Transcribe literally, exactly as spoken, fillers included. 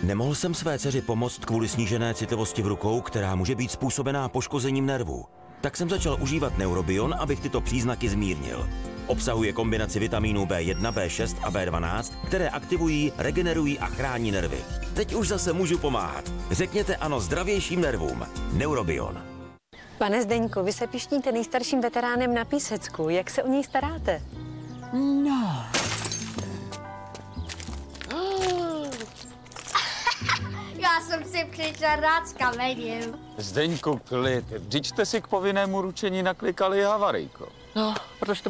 Nemohl jsem své dceři pomoct kvůli snížené citlivosti v rukou, která může být způsobená poškozením nervů. Tak jsem začal užívat Neurobion, abych tyto příznaky zmírnil. Obsahuje kombinaci vitamínů bé jedna, bé šest a bé dvanáct, které aktivují, regenerují a chrání nervy. Teď už zase můžu pomáhat. Řekněte ano zdravějším nervům. Neurobion. Pane Zdeňku, vy se pišníte nejstarším veteránem na Písecku. Jak se o něj staráte? No. Já jsem si přišla rád s kamením. Zdeňku, klid. Vždyť jste si k povinnému ručení naklikali havarijko. No, protože to